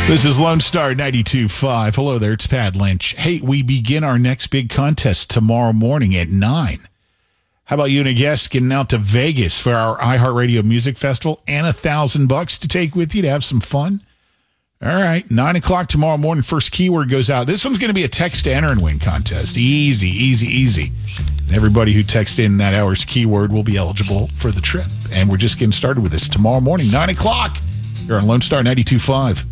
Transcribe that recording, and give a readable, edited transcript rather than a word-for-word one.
This is Lone Star 92.5. Hello there, it's Pat Lynch. Hey, we begin our next big contest tomorrow morning at 9. How about you and a guest getting out to Vegas for our iHeartRadio Music Festival and $1,000 to take with you to have some fun? All right, 9 o'clock tomorrow morning, first keyword goes out. This one's going to be a text to enter and win contest. Easy, easy, easy. And everybody who texts in that hour's keyword will be eligible for the trip. And we're just getting started with this tomorrow morning, 9 o'clock. You're on Lone Star 92.5.